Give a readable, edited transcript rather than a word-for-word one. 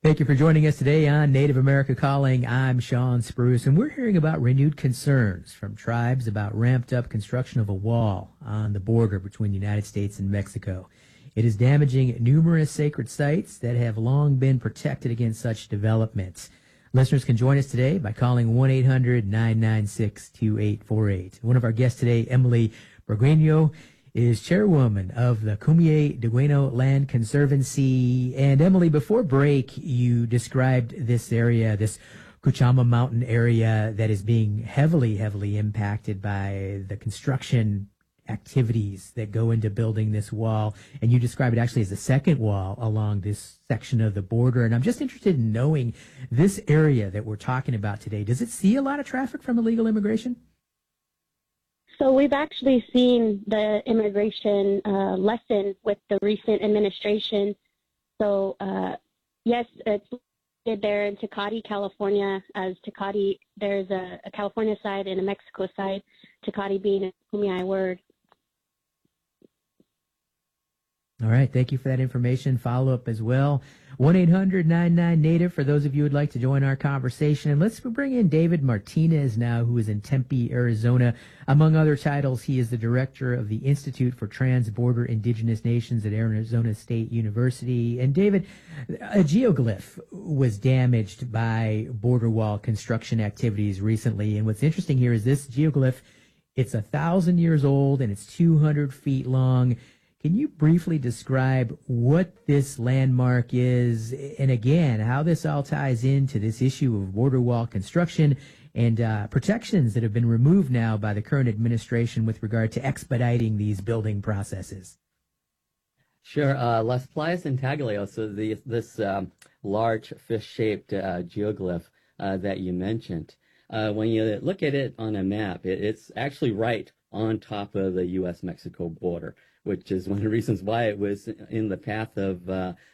Thank you for joining us today on Native America Calling. I'm Sean Spruce, and we're hearing about renewed concerns from tribes about ramped up construction of a wall on the border between the United States and Mexico. It is damaging numerous sacred sites that have long been protected against such developments. Listeners can join us today by calling 1-800-996-2848. One of our guests today, Emily Burgueño, is chairwoman of the Kumeyaay Dueño Land Conservancy. And Emily, before break, you described this area, this Cuchama Mountain area that is being heavily impacted by the construction activities that go into building this wall. And you describe it actually as the second wall along this section of the border. And I'm just interested in knowing this area that we're talking about today. Does it see a lot of traffic from illegal immigration? So we've actually seen the immigration lessen with the recent administration. So yes, it's located there in Tecate, California. As Tecate, there's a California side and a Mexico side, Tecate being a Kumeyaay word. All right. Thank you for that information. Follow up as well. 1-800-99-NATIVE for those of you who would like to join our conversation. And let's bring in David Martinez now, who is in Tempe, Arizona. Among other titles, he is the director of the Institute for Trans-Border Indigenous Nations at Arizona State University. And David, a geoglyph was damaged by border wall construction activities recently. And what's interesting here is this geoglyph, it's 1,000 years old and it's 200 feet long. Can you briefly describe what this landmark is, and again, how this all ties into this issue of border wall construction and protections that have been removed now by the current administration with regard to expediting these building processes? Sure. Las Playas Intaglio, so this large fish-shaped geoglyph that you mentioned, when you look at it on a map, it's actually right on top of the U.S.-Mexico border, which is one of the reasons why it was in the path of